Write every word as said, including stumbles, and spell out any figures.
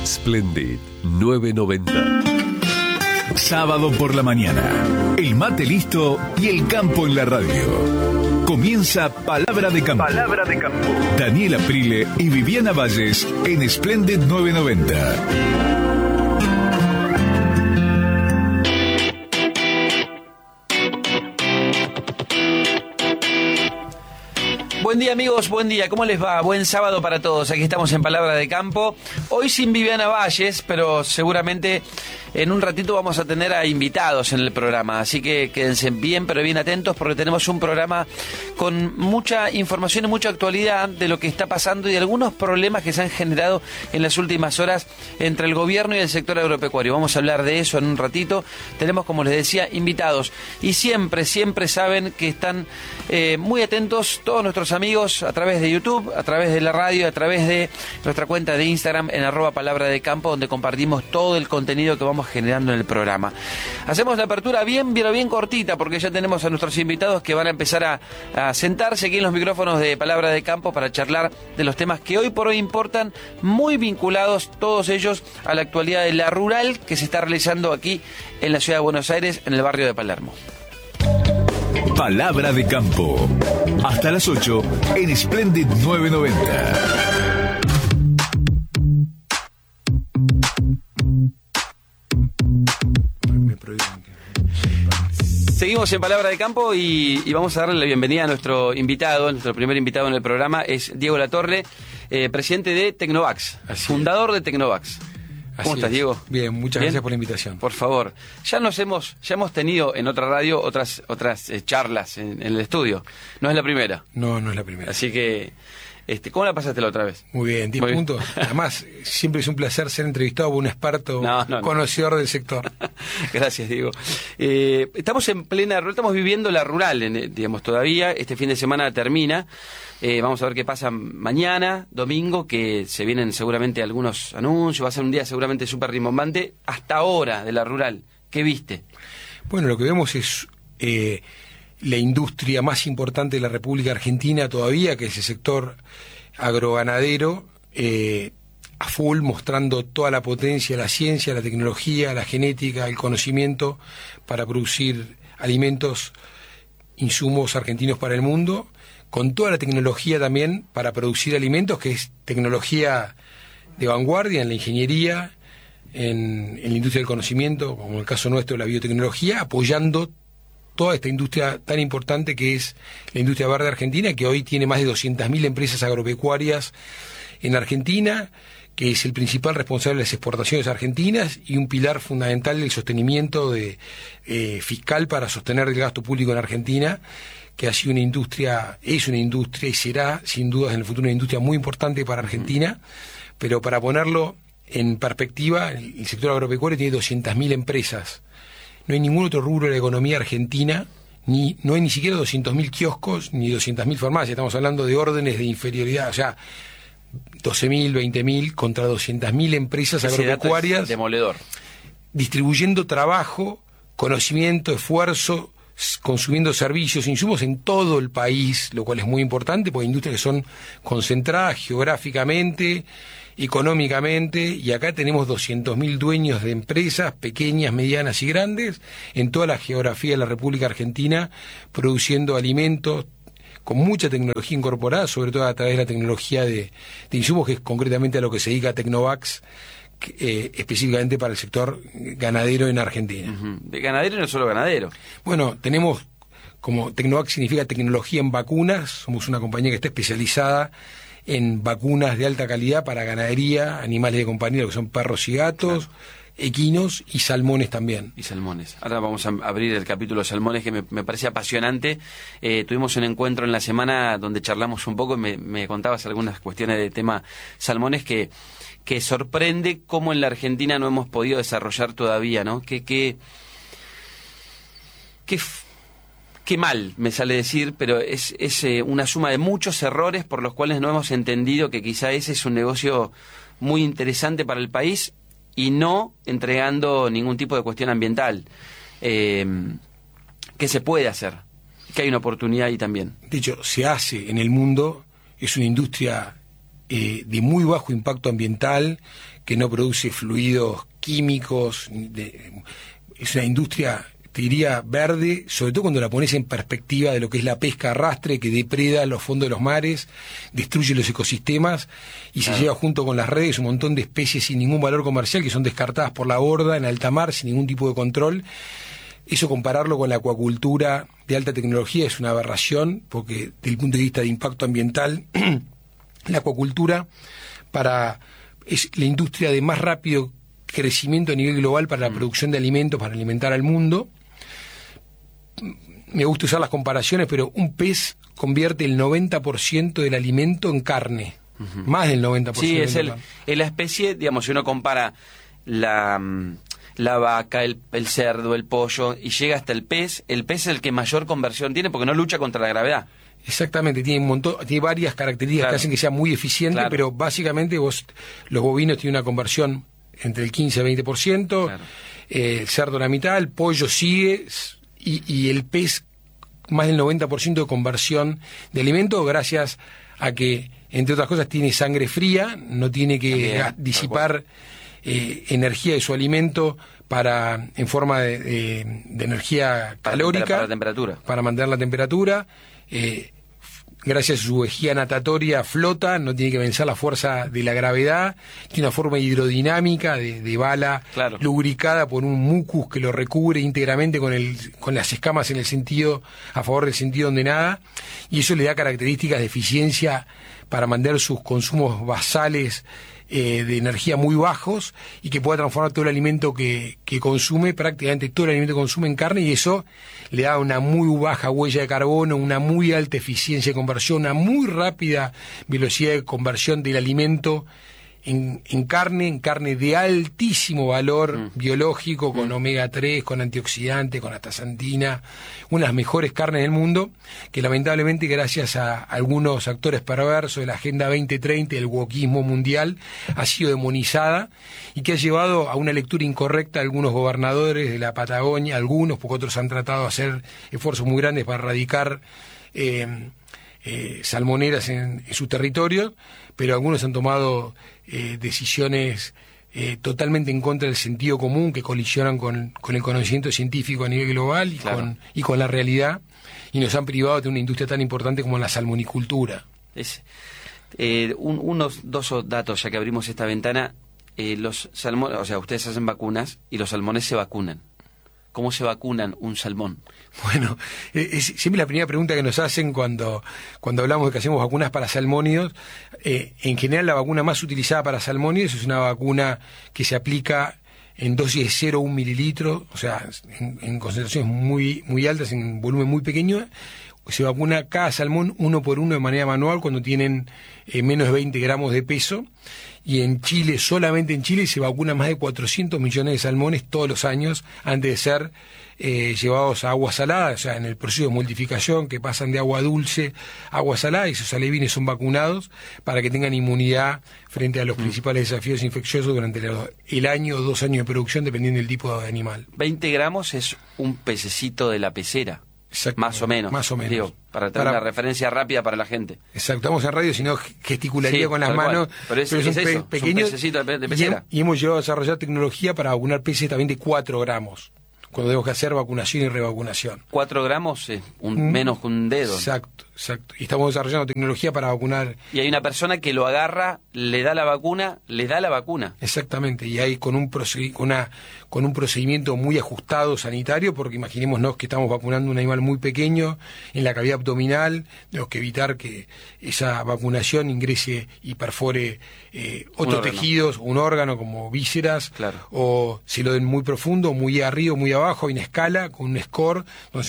Splendid novecientos noventa. Sábado por la mañana, el mate listo y el campo en la radio. Comienza Palabra de Campo. Palabra de Campo. Daniel Aprile y Viviana Valles en Splendid novecientos noventa. Buen día, amigos, buen día, ¿cómo les va? Buen sábado para todos, aquí estamos en Palabra de Campo, hoy sin Viviana Valles, pero seguramente en un ratito vamos a tener a invitados en el programa, así que quédense bien, pero bien atentos, porque tenemos un programa con mucha información y mucha actualidad de lo que está pasando y de algunos problemas que se han generado en las últimas horas entre el gobierno y el sector agropecuario. Vamos a hablar de eso en un ratito. Tenemos, como les decía, invitados, y siempre, siempre saben que están eh, muy atentos todos nuestros amigos a través de YouTube, a través de la radio, a través de nuestra cuenta de Instagram en arroba Palabra de Campo, donde compartimos todo el contenido que vamos generando en el programa. Hacemos la apertura bien, bien, bien cortita, porque ya tenemos a nuestros invitados que van a empezar a, a sentarse aquí en los micrófonos de Palabra de Campo para charlar de los temas que hoy por hoy importan, muy vinculados todos ellos a la actualidad de la rural que se está realizando aquí en la ciudad de Buenos Aires, en el barrio de Palermo. Palabra de Campo. Hasta las ocho en Splendid novecientos noventa. Seguimos en Palabra de Campo y, y vamos a darle la bienvenida a nuestro invitado, nuestro primer invitado en el programa es Diego Latorre, eh, presidente de Tecnovax, Así fundador es. de Tecnovax. ¿Cómo Así estás, es. Diego? Bien, muchas ¿Bien? gracias por la invitación. Por favor. Ya nos hemos, ya hemos tenido en otra radio otras otras eh, charlas en, en el estudio. No es la primera. No, no es la primera. Así que, este, ¿cómo la pasaste la otra vez? Muy bien, diez puntos. Además, siempre es un placer ser entrevistado por un experto no, no, conocedor no. del sector. Gracias, Diego. Eh, estamos en plena, estamos viviendo la rural, en, digamos, todavía. Este fin de semana termina. Eh, vamos a ver qué pasa mañana, domingo, que se vienen seguramente algunos anuncios. Va a ser un día seguramente súper rimbombante. Hasta ahora de la rural, ¿qué viste? Bueno, lo que vemos es eh, la industria más importante de la República Argentina todavía, que es el sector agroganadero, eh, a full, mostrando toda la potencia, la ciencia, la tecnología, la genética, el conocimiento para producir alimentos, insumos argentinos para el mundo, con toda la tecnología también para producir alimentos, que es tecnología de vanguardia en la ingeniería, en, en la industria del conocimiento, como en el caso nuestro de la biotecnología, apoyando toda esta industria tan importante que es la industria verde argentina, que hoy tiene más de doscientas mil empresas agropecuarias en Argentina, que es el principal responsable de las exportaciones argentinas y un pilar fundamental del sostenimiento de, eh, fiscal para sostener el gasto público en Argentina, que ha sido una industria, es una industria y será sin dudas en el futuro una industria muy importante para Argentina, pero para ponerlo en perspectiva, el sector agropecuario tiene doscientas mil empresas. No hay ningún otro rubro de la economía argentina, ni no hay ni siquiera doscientos mil kioscos, ni doscientas mil farmacias, estamos hablando de órdenes de inferioridad, o sea, doce mil, veinte mil contra doscientas mil empresas Ese agropecuarias. dato es demoledor. Distribuyendo trabajo, conocimiento, esfuerzo, consumiendo servicios, insumos en todo el país, lo cual es muy importante, porque hay industrias que son concentradas geográficamente, económicamente, y acá tenemos doscientos mil dueños de empresas pequeñas, medianas y grandes, en toda la geografía de la República Argentina, produciendo alimentos con mucha tecnología incorporada, sobre todo a través de la tecnología de, de insumos, que es concretamente a lo que se dedica Tecnovax, Eh, específicamente para el sector ganadero en Argentina. Uh-huh. De ganadero y no solo ganadero. Bueno, tenemos, como Tecnovax significa tecnología en vacunas, somos una compañía que está especializada en vacunas de alta calidad para ganadería, animales de compañía, que son perros y gatos, claro, equinos y salmones también. Y salmones. Ahora vamos a abrir el capítulo de salmones, que me, me parece apasionante. Eh, tuvimos un encuentro en la semana donde charlamos un poco y me, me contabas algunas cuestiones de tema salmones que que sorprende cómo en la Argentina no hemos podido desarrollar todavía, ¿no? Que, que, que, que mal, me sale decir, pero es, es eh, una suma de muchos errores por los cuales no hemos entendido que quizá ese es un negocio muy interesante para el país y no entregando ningún tipo de cuestión ambiental. Eh, que se puede hacer, que hay una oportunidad ahí también. De hecho, se hace en el mundo, es una industria eh, de muy bajo impacto ambiental, que no produce fluidos químicos, de, es una industria, te diría, verde, sobre todo cuando la pones en perspectiva de lo que es la pesca arrastre, que depreda los fondos de los mares, destruye los ecosistemas y claro. se lleva junto con las redes un montón de especies sin ningún valor comercial que son descartadas por la borda en alta mar sin ningún tipo de control. Eso, compararlo con la acuacultura de alta tecnología, es una aberración, porque desde el punto de vista de impacto ambiental, la acuacultura para es la industria de más rápido crecimiento a nivel global para la producción de alimentos, para alimentar al mundo. Me gusta usar las comparaciones, pero un pez convierte el noventa por ciento del alimento en carne, uh-huh. más del noventa por ciento. Sí, es, el, es la especie, digamos, si uno compara la, la vaca, el, el cerdo, el pollo, y llega hasta el pez, el pez es el que mayor conversión tiene porque no lucha contra la gravedad. Exactamente, tiene un montón, tiene varias características claro. que hacen que sea muy eficiente, claro. pero básicamente vos, los bovinos tienen una conversión entre el quince y veinte por ciento, claro. eh, el cerdo la mitad, el pollo sigue, y, y el pez más del noventa por ciento de conversión de alimento, gracias a que, entre otras cosas, tiene sangre fría, no tiene que También, disipar eh, energía de su alimento para en forma de, de, de energía calórica, para la temperatura, para mantener la temperatura. Eh, gracias a su vejiga natatoria flota, no tiene que vencer la fuerza de la gravedad, tiene una forma hidrodinámica de, de bala claro. lubricada por un mucus que lo recubre íntegramente con, el, con las escamas en el sentido, a favor del sentido donde nada, y eso le da características de eficiencia para mantener sus consumos basales eh, de energía muy bajos y que pueda transformar todo el alimento que, que consume, prácticamente todo el alimento que consume en carne, y eso le da una muy baja huella de carbono, una muy alta eficiencia de conversión, una muy rápida velocidad de conversión del alimento en, en carne, en carne de altísimo valor mm. biológico, con mm. omega tres, con antioxidante, con astaxantina, unas mejores carnes del mundo, que lamentablemente gracias a algunos actores perversos de la Agenda veinte treinta, del wokismo mundial, ha sido demonizada y que ha llevado a una lectura incorrecta a algunos gobernadores de la Patagonia, algunos, porque otros han tratado de hacer esfuerzos muy grandes para erradicar eh, eh, salmoneras en, en su territorio, pero algunos han tomado eh, decisiones eh, totalmente en contra del sentido común, que colisionan con, con el conocimiento científico a nivel global y, claro. con, y con la realidad, y nos han privado de una industria tan importante como la salmonicultura. Es, eh, un, unos dos datos, ya que abrimos esta ventana. Eh, los salmones, o sea, ustedes hacen vacunas y los salmones se vacunan. ¿Cómo se vacunan un salmón? Bueno, es siempre la primera pregunta que nos hacen cuando, cuando hablamos de que hacemos vacunas para salmónidos. Eh, en general, la vacuna más utilizada para salmónidos es una vacuna que se aplica en dosis de cero coma uno mililitro, o sea, en, en concentraciones muy, muy altas, en volumen muy pequeño. Se vacuna cada salmón uno por uno de manera manual cuando tienen eh, menos de veinte gramos de peso. Y en Chile, solamente en Chile, se vacuna más de cuatrocientos millones de salmones todos los años antes de ser eh, llevados a agua salada, o sea, en el proceso de multiplicación, que pasan de agua dulce a agua salada, y esos alevines son vacunados para que tengan inmunidad frente a los mm. principales desafíos infecciosos durante el año o dos años de producción, dependiendo del tipo de animal. veinte gramos es un pececito de la pecera. Más o menos. Más o menos. Digo, para tener para... una referencia rápida para la gente. Exacto, estamos en radio, si no gesticularía sí, con las manos. Cual. Pero es, pero es, es un, es eso, pe pequeño, es un pececito de pecera. Y, y hemos llegado a desarrollar tecnología para vacunar peces también de cuatro gramos, cuando tenemos que hacer vacunación y revacunación. cuatro gramos es un, mm, menos que un dedo. Exacto, exacto. Y estamos desarrollando tecnología para vacunar. Y hay una persona que lo agarra, le da la vacuna, le da la vacuna. Exactamente, y hay con un, con una, con un procedimiento muy ajustado sanitario, porque imaginémonos que estamos vacunando un animal muy pequeño en la cavidad abdominal, tenemos que evitar que esa vacunación ingrese y perfore eh, otros tejidos, un órgano como vísceras, claro. o se lo den muy profundo, muy arriba, muy abajo, hay una escala con un score donde